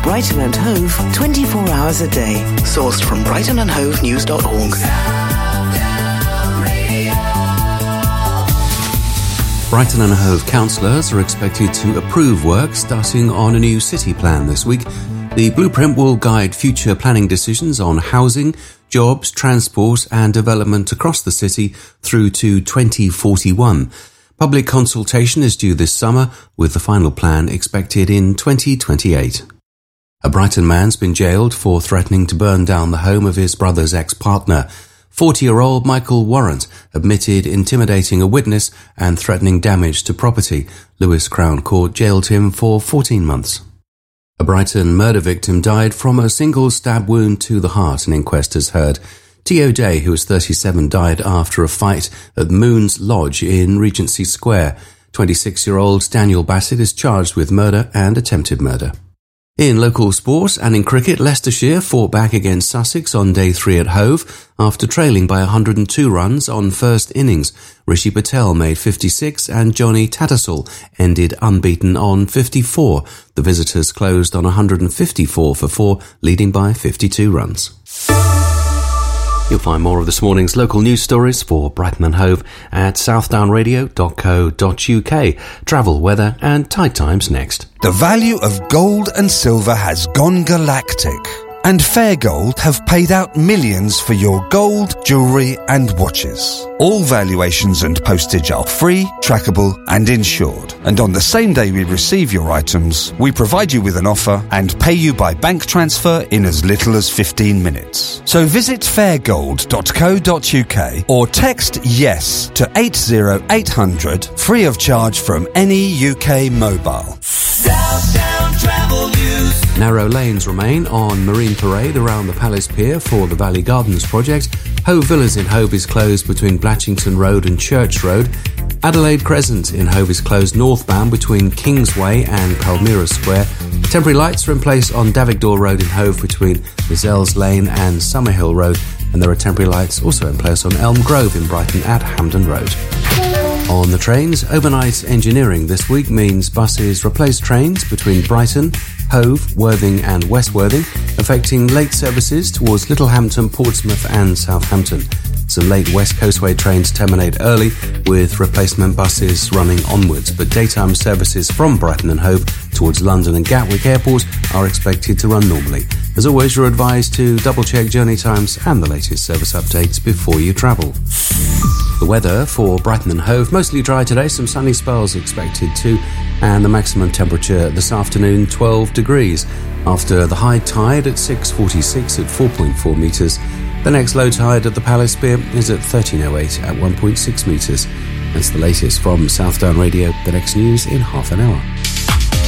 Brighton and Hove 24 hours a day. Sourced from brightonandhovenews.org. Brighton and Hove councillors are expected to approve work starting on a new city plan this week. The blueprint will guide future planning decisions on housing, jobs, transport and development across the city through to 2041. Public consultation is due this summer, with the final plan expected in 2028. A Brighton man's been jailed for threatening to burn down the home of his brother's ex-partner. 40-year-old Michael Warrant admitted intimidating a witness and threatening damage to property. Lewis Crown Court jailed him for 14 months. A Brighton murder victim died from a single stab wound to the heart, an inquest has heard. T.O. Day, who was 37, died after a fight at Moon's Lodge in Regency Square. 26-year-old Daniel Bassett is charged with murder and attempted murder. In local sport and in cricket, Leicestershire fought back against Sussex on day 3 at Hove after trailing by 102 runs on first innings. Rishi Patel made 56 and Johnny Tattersall ended unbeaten on 54. The visitors closed on 154 for 4, leading by 52 runs. You'll find more of this morning's local news stories for Brighton and Hove at southdownradio.co.uk. Travel, weather and tide times next. The value of gold and silver has gone galactic, and Fair Gold have paid out millions for your gold, jewellery and watches. All valuations and postage are free, trackable and insured. And on the same day we receive your items, we provide you with an offer and pay you by bank transfer in as little as 15 minutes. So visit fairgold.co.uk or text YES to 80800 free of charge from any UK mobile. Southdown Travel News. Narrow lanes remain on Marine Parade around the Palace Pier for the Valley Gardens project. Hove Villas in Hove is closed between Blatchington Road and Church Road. Adelaide Crescent in Hove is closed northbound between Kingsway and Palmyra Square. Temporary lights are in place on Davigdor Road in Hove between Gazelles Lane and Summerhill Road, and there are temporary lights also in place on Elm Grove in Brighton at Hampden Road. On the trains, overnight engineering this week means buses replace trains between Brighton, Hove, Worthing and West Worthing, affecting late services towards Littlehampton, Portsmouth and Southampton. Some late West Coastway trains terminate early, with replacement buses running onwards, but daytime services from Brighton and Hove towards London and Gatwick Airport are expected to run normally. As always, you're advised to double-check journey times and the latest service updates before you travel. The weather for Brighton and Hove, mostly dry today, some sunny spells expected too, and the maximum temperature this afternoon 12 degrees. After the high tide at 6:46 at 4.4 metres, the next low tide at the Palace Pier is at 13:08 at 1.6 metres. That's the latest from Southdown Radio. The next news in half an hour.